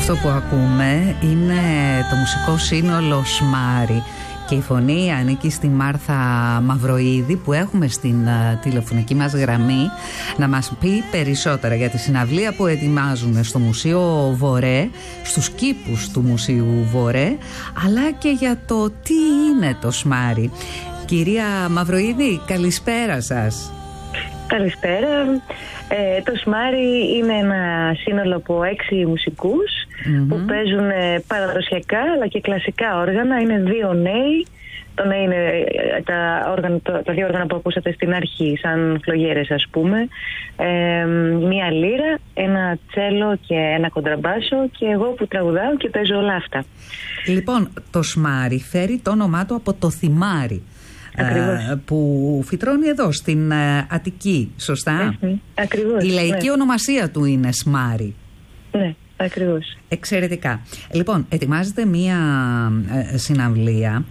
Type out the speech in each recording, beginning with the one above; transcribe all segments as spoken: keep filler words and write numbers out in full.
Αυτό που ακούμε είναι το μουσικό σύνολο Σμάρι και η φωνή ανήκει στη Μάρθα Μαυροίδη, που έχουμε στην uh, τηλεφωνική μας γραμμή να μας πει περισσότερα για τη συναυλία που ετοιμάζουν στο Μουσείο Βορέ, στους κήπους του Μουσείου Βορέ, αλλά και για το τι είναι το Σμάρι. Κυρία Μαυροίδη, καλησπέρα σας. Καλησπέρα. Ε, το Σμάρι είναι ένα σύνολο από έξι μουσικούς mm-hmm. που παίζουν παραδοσιακά αλλά και κλασικά όργανα. Είναι δύο νέοι. Το νέο είναι τα, όργανα, τα δύο όργανα που ακούσατε στην αρχή, σαν φλογέρες ας πούμε. Ε, μία λύρα, ένα τσέλο και ένα κοντραμπάσο και εγώ που τραγουδάω και παίζω όλα αυτά. Λοιπόν, το Σμάρι φέρει το όνομά του από το θυμάρι. Ακριβώς. Που φυτρώνει εδώ στην Αττική, σωστά? Mm-hmm. Ακριβώς, η λαϊκή ναι. ονομασία του είναι Σμάρι. Ναι, ακριβώς. Εξαιρετικά. Λοιπόν, ετοιμάζεται μία ε, συναυλία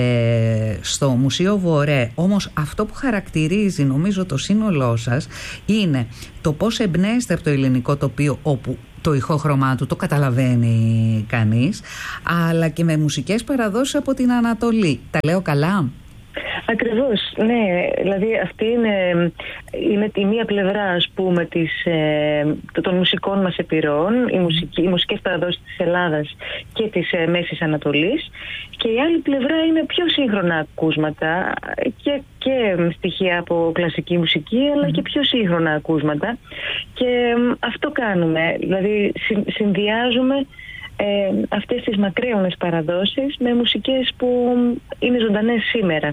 ε, στο Μουσείο Βορέ. Όμως αυτό που χαρακτηρίζει νομίζω το σύνολό σας είναι το πώς εμπνέεστε από το ελληνικό τοπίο, όπου το ηχόχρωμά του το καταλαβαίνει κανείς, αλλά και με μουσικές παραδόσεις από την Ανατολή. Τα λέω καλά? Ακριβώς, ναι. Δηλαδή αυτή είναι, είναι η μία πλευρά, ας πούμε, της, ε, των μουσικών μας επιρροών, οι, μουσική, οι μουσικές παραδόσεις της Ελλάδας και της ε, Μέσης Ανατολής, και η άλλη πλευρά είναι πιο σύγχρονα ακούσματα και, και στοιχεία από κλασική μουσική, αλλά και πιο σύγχρονα ακούσματα, και ε, αυτό κάνουμε, δηλαδή συ, συνδυάζουμε Ε, αυτές τις μακραίωνες παραδόσεις με μουσικές που είναι ζωντανές σήμερα.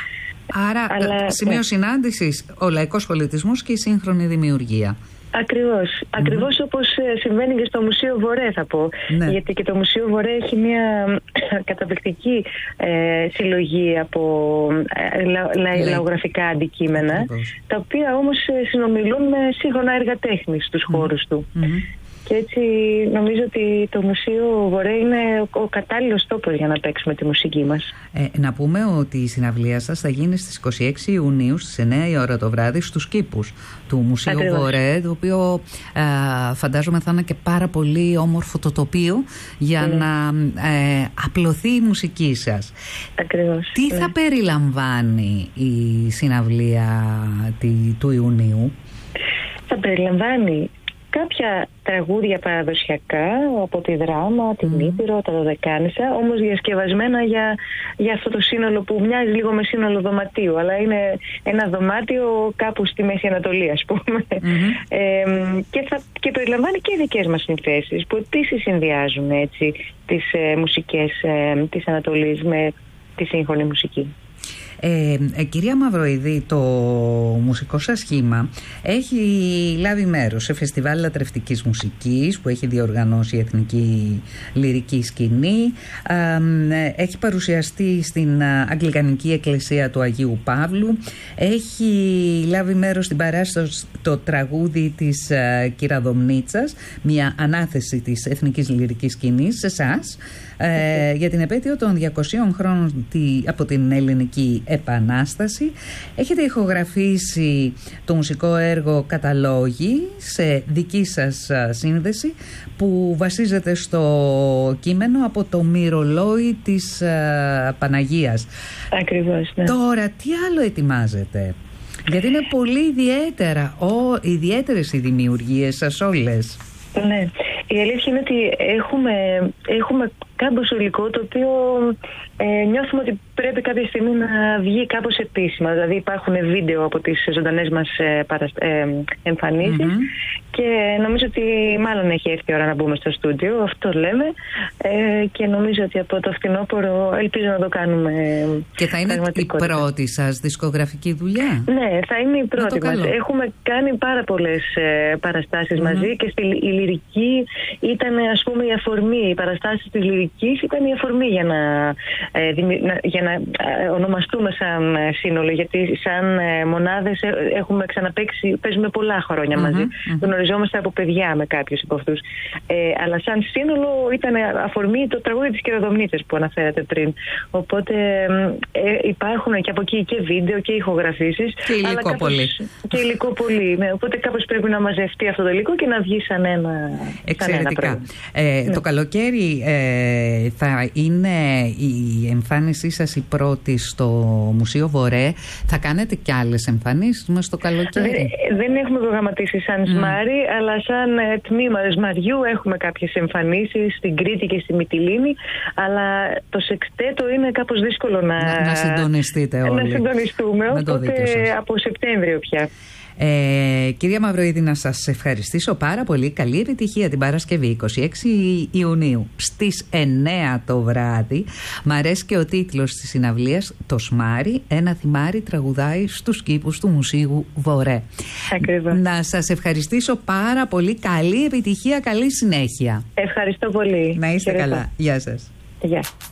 Άρα Αλλά, σημείο ναι. συνάντησης ο λαϊκός πολιτισμός και η σύγχρονη δημιουργία. Ακριβώς, mm-hmm. ακριβώς όπως συμβαίνει και στο Μουσείο Βορέ, θα πω. Ναι. Γιατί και το Μουσείο Βορέ έχει μια καταπληκτική ε, συλλογή από ε, λα, λα, λαογραφικά αντικείμενα, ακριβώς. Τα οποία όμως συνομιλούν με σύγχρονα έργα τέχνης στους mm-hmm. χώρους του. Mm-hmm. Και έτσι νομίζω ότι το Μουσείο Βορέ είναι ο κατάλληλος τόπος για να παίξουμε τη μουσική μας. Ε, να πούμε ότι η συναυλία σας θα γίνει στις είκοσι έξι Ιουνίου στις εννιά η ώρα το βράδυ στους κήπους του Μουσείου Ακριβώς. Βορέ, το οποίο ε, φαντάζομαι θα είναι και πάρα πολύ όμορφο το τοπίο για mm. να ε, απλωθεί η μουσική σας. Ακριβώς. Τι ναι. θα περιλαμβάνει η συναυλία τη, του Ιουνίου? Θα περιλαμβάνει κάποια τραγούδια παραδοσιακά από τη Δράμα, την mm. Ήπειρο, τα Δωδεκάνησα, όμως διασκευασμένα για, για αυτό το σύνολο που μοιάζει λίγο με σύνολο δωματίου, αλλά είναι ένα δωμάτιο κάπου στη Μέση Ανατολή, ας πούμε. Mm-hmm. Ε, και, θα, και περιλαμβάνει και δικές μας συνθέσεις που επίσης συνδυάζουν έτσι τις ε, μουσικές ε, της Ανατολής με τη σύγχρονη μουσική. Ε, ε, κυρία Μαυροίδη, το μουσικό σας σχήμα έχει λάβει μέρος σε φεστιβάλ λατρευτικής μουσικής που έχει διοργανώσει η Εθνική Λυρική Σκηνή, ε, έχει παρουσιαστεί στην Αγγλικανική Εκκλησία του Αγίου Παύλου, έχει λάβει μέρος στην παράσταση το τραγούδι της ε, Κυραδομνίτσας, μια ανάθεση της Εθνικής Λυρικής Σκηνής σε εσάς, ε, για την επέτειο των διακοσίων χρόνων από την Ελληνική Επανάσταση. Έχετε ηχογραφήσει το μουσικό έργο «Καταλόγοι» σε δική σας σύνδεση που βασίζεται στο κείμενο από το μυρολόι της uh, Παναγίας. Ακριβώς, ναι. Τώρα, τι άλλο ετοιμάζετε? Γιατί είναι πολύ ιδιαίτερα, ο, ιδιαίτερες οι δημιουργίες σας όλες. Ναι, η αλήθεια είναι ότι έχουμε, έχουμε κάμποσο υλικό το οποίο ε, νιώθουμε ότι πρέπει κάποια στιγμή να βγει κάπως επίσημα. Δηλαδή υπάρχουν βίντεο από τις ζωντανές μας ε, παρασ... ε, εμφανίσεις mm-hmm. και νομίζω ότι μάλλον έχει έρθει η ώρα να μπούμε στο στούντιο, αυτό λέμε, ε, και νομίζω ότι από το φθινόπωρο ελπίζω να το κάνουμε. Και θα είναι η πρώτη σας δισκογραφική δουλειά? Ναι, θα είναι η πρώτη μας. Έχουμε κάνει πάρα πολλές ε, παραστάσεις mm-hmm. μαζί και στη, η λυρική ήταν, ας πούμε, η αφορμή. Οι παραστάσεις της λυρικής ήταν η αφορμή για να, ε, δημι... για για να ονομαστούμε σαν σύνολο, γιατί σαν μονάδες έχουμε ξαναπαίξει, παίζουμε πολλά χρόνια μαζί. Mm-hmm, mm-hmm. Γνωριζόμαστε από παιδιά με κάποιους από αυτούς. Ε, αλλά σαν σύνολο ήταν αφορμή το τραγούδι της Κεροδομνίτσας που αναφέρατε πριν. Οπότε ε, υπάρχουν και από εκεί και βίντεο και ηχογραφήσεις. Και υλικό κάπως, πολύ. Και υλικό πολύ. Ναι, οπότε κάπως πρέπει να μαζευτεί αυτό το υλικό και να βγει σαν ένα. Εξαιρετικά. Σαν ένα ε, ναι. Το καλοκαίρι ε, θα είναι η εμφάνισή σας η πρώτη στο Μουσείο Βορέ. Θα κάνετε κι άλλες εμφανίσεις μέσα στο καλοκαίρι? Δεν, δεν έχουμε προγραμματίσει σαν mm. Σμάρι, αλλά σαν ε, τμήμα Σμαριού έχουμε κάποιες εμφανίσεις στην Κρήτη και στη Μυτιλήνη, αλλά το σεξτέτο είναι κάπως δύσκολο να, να, να συντονιστείτε όλοι. Να συντονιστούμε, να οπότε από Σεπτέμβριο πια. Ε, κυρία Μαυροίδη, να σας ευχαριστήσω πάρα πολύ. Καλή επιτυχία την Παρασκευή είκοσι έξι Ιουνίου στις εννέα το βράδυ. Μ' αρέσει και ο τίτλος της συναυλίας, το Σμάρι, ένα θυμάρι τραγουδάει στους κήπους του Μουσείου Βορέ. Ακριβώς. Να σας ευχαριστήσω πάρα πολύ. Καλή επιτυχία, καλή συνέχεια. Ευχαριστώ πολύ. Να είστε Χαιρετώ. Καλά. Γεια σας. Γεια.